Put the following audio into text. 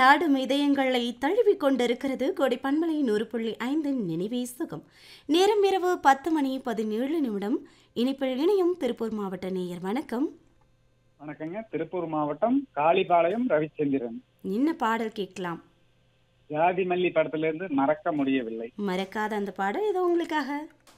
தாலாடும் இதயங்களை தழுவி கொண்டிருக்கிறது கோடி பண்பலை 100.5 நினைவே சுகம். நேரம் இரவு 10:17 இனிப்பில் இணையும் திருப்பூர் மாவட்ட நேயர். வணக்கம். வணக்கங்க. திருப்பூர் மாவட்டம் காளிபாளையம் ரவிச்சந்திரன். என்ன பாடல் கேட்கலாம்? ஜாதி மல்லி படத்திலிருந்து மறக்க முடியவில்லை. மறக்காத அந்த பாடல் இது உங்களுக்காக.